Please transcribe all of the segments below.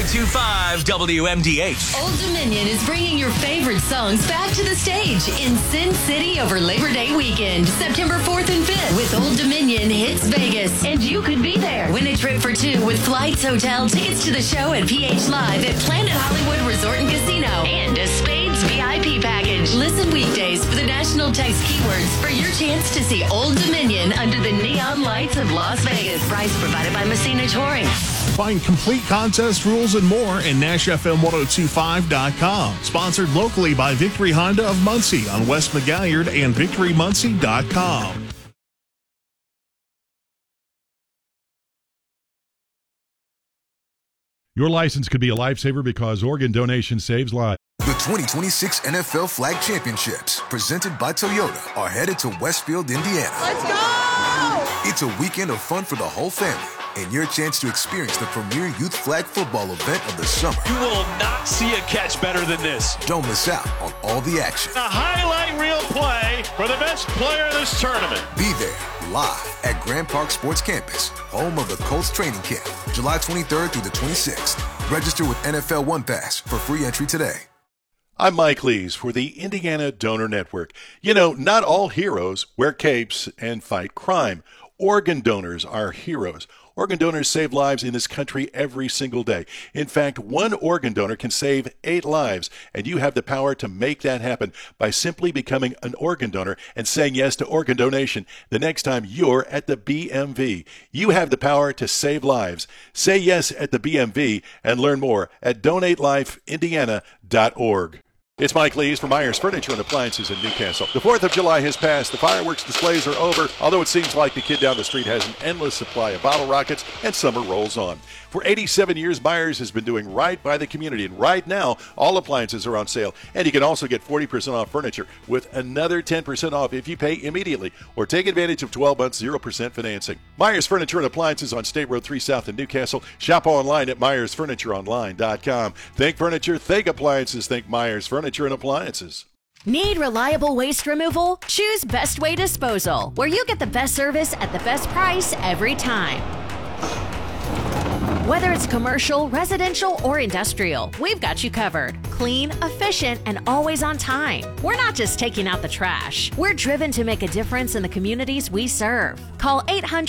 1025 WMDH. Old Dominion is bringing your favorite songs back to the stage in Sin City over Labor Day weekend, September 4th and 5th with Old Dominion Hits Vegas. And you could be there. Win a trip for two with flights, hotel, tickets to the show at PH Live at Planet Hollywood Resort and Casino and a Spades VIP package. Listen weekdays for the national text keywords for your chance to see Old Dominion under the neon lights of Las Vegas. Price provided by Messina Touring. Find complete contest rules and more at NashFM1025.com. Sponsored locally by Victory Honda of Muncie on West McGalliard and VictoryMuncie.com. Your license could be a lifesaver because organ donation saves lives. The 2026 NFL Flag Championships, presented by Toyota, are headed to Westfield, Indiana. Let's go! It's a weekend of fun for the whole family and your chance to experience the premier youth flag football event of the summer. You will not see a catch better than this. Don't miss out on all the action. A highlight reel play for the best player of this tournament. Be there live at Grand Park Sports Campus, home of the Colts training camp, July 23rd through the 26th. Register with NFL One Pass for free entry today. I'm Mike Lees for the Indiana Donor Network. You know, not all heroes wear capes and fight crime. Organ donors are heroes. Organ donors save lives in this country every single day. In fact, one organ donor can save 8 lives, and you have the power to make that happen by simply becoming an organ donor and saying yes to organ donation the next time you're at the BMV. You have the power to save lives. Say yes at the BMV and learn more at donatelifeindiana.org. It's Mike Lees from Myers Furniture and Appliances in Newcastle. The 4th of July has passed. The fireworks displays are over, although it seems like the kid down the street has an endless supply of bottle rockets and summer rolls on. For 87 years, Myers has been doing right by the community, and right now, all appliances are on sale. And you can also get 40% off furniture with another 10% off if you pay immediately or take advantage of 12 months 0% financing. Myers Furniture and Appliances on State Road 3 South in Newcastle. Shop online at MyersFurnitureOnline.com. Think furniture, think appliances, think Myers Furniture and Appliances. Need reliable waste removal? Choose Best Way Disposal, where you get the best service at the best price every time. Whether it's commercial, residential, or industrial, we've got you covered. Clean, efficient, and always on time. We're not just taking out the trash. We're driven to make a difference in the communities we serve. Call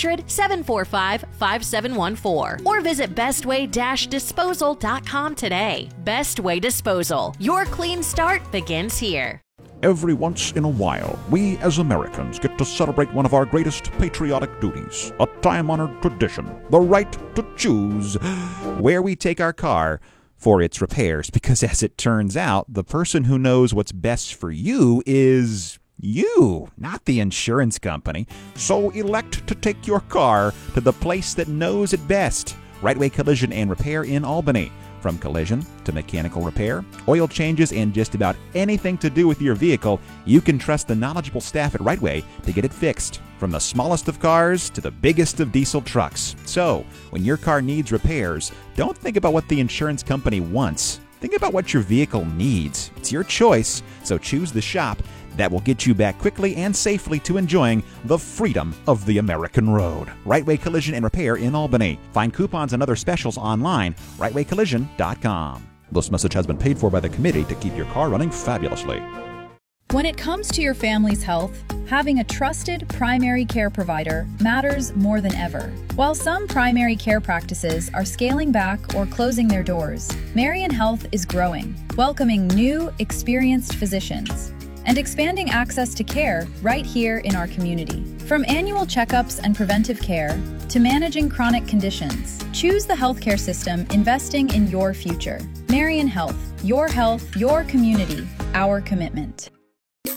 800-745-5714 or visit bestway-disposal.com today. Best Way Disposal. Your clean start begins here. Every once in a while, we as Americans get to celebrate one of our greatest patriotic duties, a time-honored tradition, the right to choose where we take our car for its repairs. Because as it turns out, the person who knows what's best for you is you, not the insurance company. So elect to take your car to the place that knows it best. Right Way Collision and Repair in Albany. From collision to mechanical repair, oil changes, and just about anything to do with your vehicle, you can trust the knowledgeable staff at Right Way to get it fixed. From the smallest of cars to the biggest of diesel trucks. So, when your car needs repairs, don't think about what the insurance company wants. Think about what your vehicle needs. It's your choice, so choose the shop that will get you back quickly and safely to enjoying the freedom of the American road. Right Way Collision and Repair in Albany. Find coupons and other specials online, rightwaycollision.com. This message has been paid for by the committee to keep your car running fabulously. When it comes to your family's health, having a trusted primary care provider matters more than ever. While some primary care practices are scaling back or closing their doors, Marion Health is growing, welcoming new, experienced physicians, and expanding access to care right here in our community. From annual checkups and preventive care to managing chronic conditions, choose the healthcare system investing in your future. Marion Health, your community, our commitment.